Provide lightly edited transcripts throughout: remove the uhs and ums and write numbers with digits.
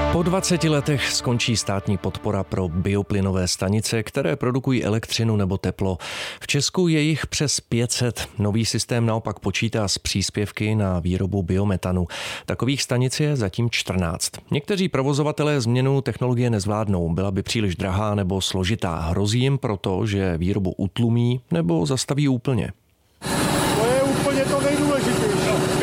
Po 20 letech skončí státní podpora pro bioplynové stanice, které produkují elektřinu nebo teplo. V Česku je jich přes 500. Nový systém naopak počítá s příspěvky na výrobu biometanu. Takových stanic je zatím 14. Někteří provozovatelé změnu technologie nezvládnou. Byla by příliš drahá nebo složitá. Hrozí jim proto, že výrobu utlumí nebo zastaví úplně. To je úplně to nejdůležitější.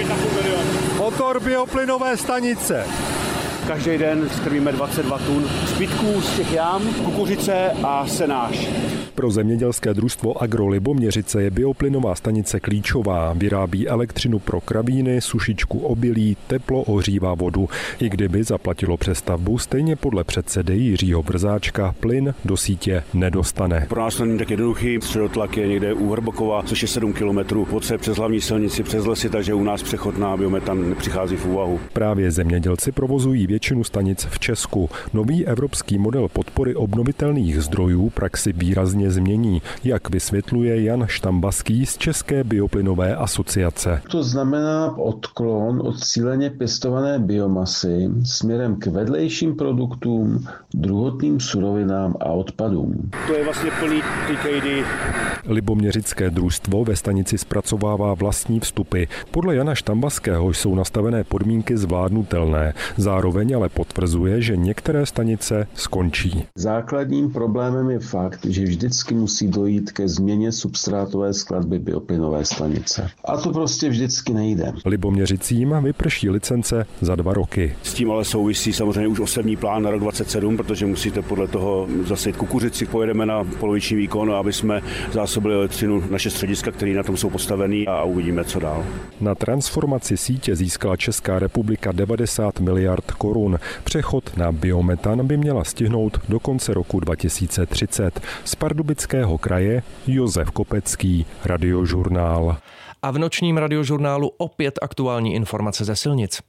Motor bioplynové stanice. Každý den strvíme 22 tun zbytků z těch jam, kukuřice a senáž. Pro zemědělské družstvo Agro Liboměřice je bioplynová stanice klíčová. Vyrábí elektřinu pro kravíny, sušičku obilí, teplo ohřívá vodu. I kdyby zaplatilo přestavbu, stejně podle předsedy Jiřího Vrzáčka plyn do sítě nedostane. Pro nás to není tak jednoduchý. Středotlak je někde u Hrbokova, což je 7 kilometrů. Poté přes hlavní silnici, přes lesy, takže u nás přechod na biometan nepřichází v úvahu. Právě zemědělci provozují většinu stanic v Česku. Nový evropský model podpory obnovitelných zdrojů praxi výrazně změní, jak vysvětluje Jan Štambaský z České bioplynové asociace. To znamená odklon od cíleně pěstované biomasy směrem k vedlejším produktům, druhotným surovinám a odpadům. To je vlastně plný TKD. Liboměřické družstvo ve stanici zpracovává vlastní vstupy. Podle Jana Štambaského jsou nastavené podmínky zvládnutelné. Zároveň ale potvrzuje, že některé stanice skončí. Základním problémem je fakt, že vždycky musí dojít ke změně substrátové skladby bioplynové stanice. A to prostě vždycky nejde. Liboměřicím vyprší licence za 2 roky. S tím ale souvisí samozřejmě už osevní plán na rok 2027, protože musíte podle toho zasejt kukuřici. Pojedeme na poloviční výkon, aby jsme zásobili elektřinu naše střediska, které na tom jsou postavený, a uvidíme, co dál. Na transformaci sítě získala Česká republika 90 miliard korun. Přechod na biometan by měla stihnout do konce roku 2030. Z Pardubického kraje Josef Kopecký, Radiožurnál. A v nočním Radiožurnálu opět aktuální informace ze silnic.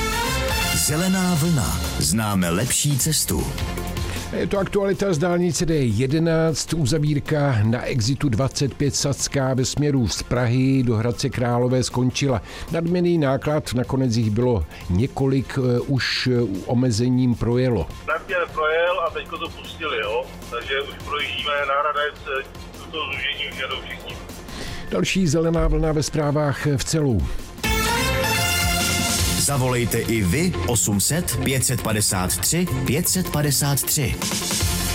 Zelená vlna. Známe lepší cestu. Je to aktualita z dálnice D11, uzavírka na exitu 25 Sacká ve směru z Prahy do Hradce Králové skončila. Nadměrný náklad, nakonec jich bylo několik, už omezením projelo. Nadměr projel a teďko to pustili, jo? Takže už projíždíme na Hradec, to zúžení už jedou všichni. Další zelená vlna ve zprávách v Celu. Zavolejte i vy 800 553 553.